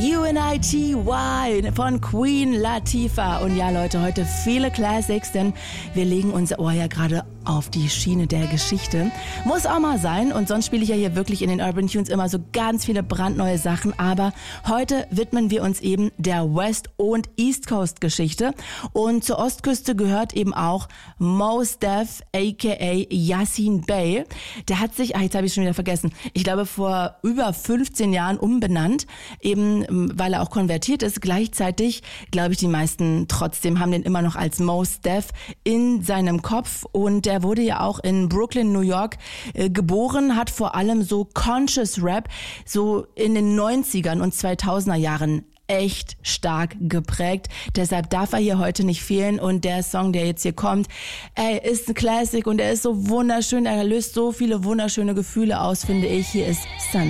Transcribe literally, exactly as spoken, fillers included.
U N I T Y von Queen Latifah. Und ja, Leute, heute viele Classics, denn wir legen unser Ohr ja gerade auf die Schiene der Geschichte. Muss auch mal sein, und sonst spiele ich ja hier wirklich in den Urban Tunes immer so ganz viele brandneue Sachen, aber heute widmen wir uns eben der West- und East Coast Geschichte, und zur Ostküste gehört eben auch Mos Def aka Yasiin Bey. Der hat sich, ah, jetzt habe ich schon wieder vergessen, ich glaube vor über fünfzehn Jahren umbenannt, eben weil er auch konvertiert ist. Gleichzeitig, glaube ich, die meisten trotzdem haben den immer noch als Mos Def in seinem Kopf, und der wurde ja auch in Brooklyn, New York äh, geboren, hat vor allem so Conscious Rap so in den neunzigern und zweitausender Jahren echt stark geprägt. Deshalb darf er hier heute nicht fehlen, und der Song, der jetzt hier kommt, ey, ist ein Classic und er ist so wunderschön, er löst so viele wunderschöne Gefühle aus, finde ich. Hier ist Sun.